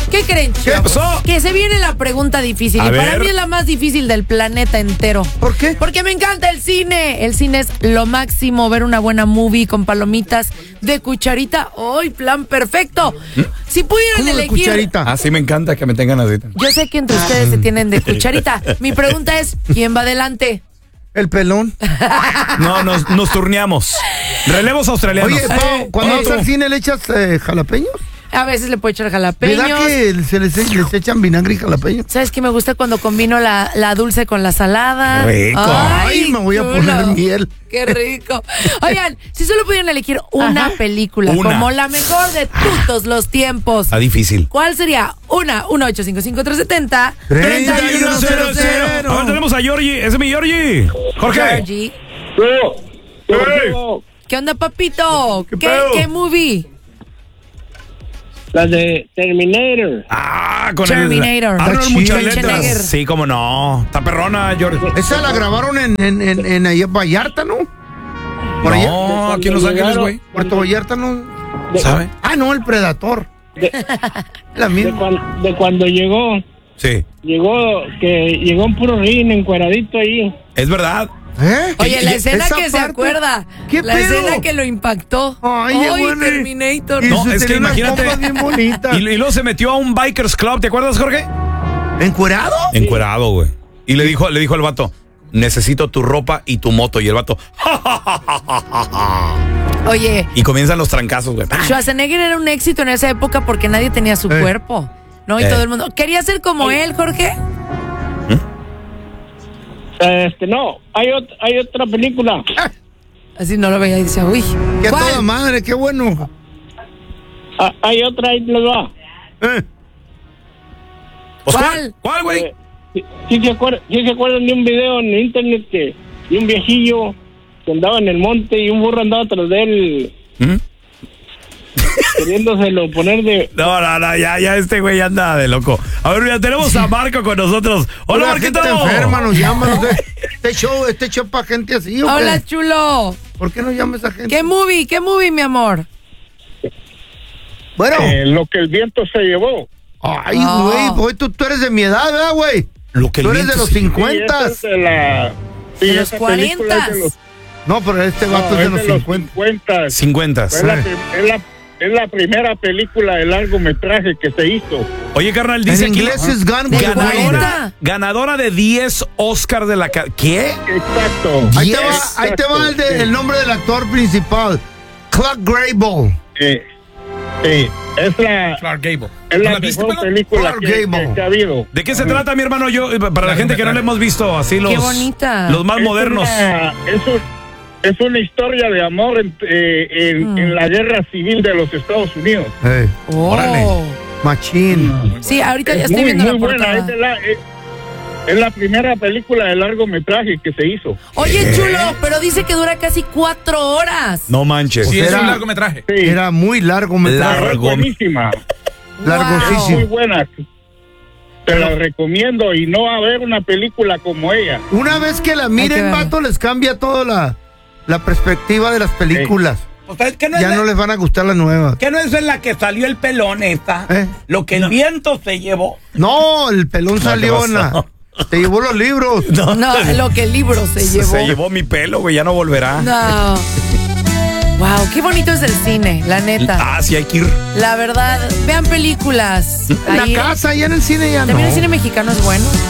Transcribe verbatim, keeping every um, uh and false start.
¿Qué creen, ¿Qué pasó? Que se viene la pregunta difícil. A y para ver. mí es la más difícil del planeta entero. ¿Por qué? Porque me encanta el cine. El cine es lo máximo. Ver una buena movie con palomitas de cucharita. ¡Ay, plan perfecto! Si pudieran ¿Cómo de elegir... cucharita? Ah, sí me encanta que me tengan así. Yo sé que entre ustedes se tienen de cucharita. Mi pregunta es, ¿quién va adelante? El pelón. No, nos, nos turneamos. Relevos australianos. Oye, Pau, cuando Oye, vas tú. al cine le echas eh, jalapeños. A veces le puedo echar jalapeños. ¿Verdad que se les, les echan vinagre y jalapeños? ¿Sabes qué me gusta cuando combino la, la dulce con la salada? Rico. Ay, me voy a chulo. poner miel. Qué rico. Oigan, si solo pudieran elegir una Ajá. película Una. como la mejor de todos los tiempos, Está difícil. ¿cuál sería? Una, uno ocho cinco cinco tres siete cero treinta y uno cero cero. Ahora tenemos a Georgie. Ese es mi Georgie. Jorge. Georgie. Hey. ¿Qué onda, papito? ¿Qué ¿Qué, pedo? ¿Qué movie? La de Terminator. Ah, con Terminator. el Arnold, Está muchas chida. letras. Schwarzenegger. Sí, cómo no. Está perrona, Georgie. Esa la grabaron en, en, en, en allá Vallarta, ¿no? Por allá. No, aquí en Los Ángeles, güey. Puerto Vallarta, ¿no? De, ¿Sabe? Ah, no, el Predator. de, La de misma. cuan- de cuando llegó, Sí. llegó, que llegó un puro rin encueradito ahí. Es verdad. ¿Eh? Oye, la escena Esa que se parte- acuerda. ¿Qué La pedo? escena que lo impactó. Ay, llegó en el- Terminator. Y No, se es que tenía unas imagínate. pompas bien bonitas. Y, y luego se metió a un Bikers Club, ¿te acuerdas, Jorge? ¿Encuerado? Encuerado, güey. Y le dijo, le dijo al vato, necesito tu ropa y tu moto. Y el vato, Oye, y comienzan los trancazos, güey. Schwarzenegger era un éxito en esa época porque nadie tenía su Eh. cuerpo, ¿no? Y Eh. todo el mundo quería ser como él, Jorge. Este, no, hay, ot- hay otra película. Así no lo veía y decía, uy, ¡Qué ¿cuál? toda madre, qué bueno! Ah, hay otra, ahí les va. Eh, Pues, ¿Cuál? ¿Cuál, güey? Eh, ¿sí, sí se acuerdan, sí se acuerdan de un video en internet que de un viejillo que andaba en el monte y un burro andaba tras de él ¿Mm? queriéndoselo poner de... No, no, no, ya, ya este güey anda de loco. A ver, mira, tenemos a Marco con nosotros. Hola, la Marquito. gente enferma nos llama. No sé. Este show, este show para gente así, ¿o qué? Hola, chulo. ¿Por qué no llama esa gente? ¿Qué movie? ¿Qué movie, mi amor? Bueno. Eh, lo que el viento se llevó. Ay, No. güey, pues tú, tú eres de mi edad, ¿verdad, güey? Lo que el Tú eres de viento los se- cincuenta. Sí, esa es de la... sí, De los esa película es cuarentas. de los- No, pero este vato no, es de es los de los cincuenta. cincuenta. cincuenta. Es la, prim- es, la, es la primera película de largometraje que se hizo. Oye, carnal, En dice aquí. inglés es Gone ¿De with the Wind. cuarenta? Ganadora, ganadora de diez Oscars de la... ca- ¿Qué? Exacto. Ahí te va, Yes. ahí te va el, de- Sí. el nombre del actor principal. Clark Gable. Eh, sí, es la, Clark Gable. es ¿No la la viste, mejor pelón? película Clark que, Gable. que- que ha habido. ¿De qué se trata, mi hermano? Yo, para la gente que no le hemos visto, así los... Qué bonita. Los más Es modernos. una- es, un- es una historia de amor en, eh, en- Mm. en la guerra civil de los Estados Unidos. Eh, Oh. Órale. machín. Sí, ahorita ya Es estoy muy, viendo muy la buena. portada. Es, de la, es, es la primera película de largometraje que se hizo. Oye, chulo, pero dice que dura casi cuatro horas. No manches. Sí, Pues es era- un largometraje. Sí, Era muy largo, metraje. Largo. es buenísima. Largosísimo. Muy buena. Te la recomiendo y no va a haber una película como ella. Una vez que la Hay que miren, verla. vato, les cambia toda la, la perspectiva de las películas. O sea, es que no, es Ya la, no les van a gustar las nuevas. que no es en la que salió el pelón esta. ¿Eh? Lo que el viento se llevó. No, el pelón salió ¿qué en la... pasó? Te llevó los libros. No, lo que el libro se llevó. Se llevó mi pelo, güey, ya no volverá. No. Wow, qué bonito es el cine, la neta. Ah, sí hay que ir. La verdad, vean películas. En Ahí- la casa, allá en el cine ya no. También el cine mexicano es bueno.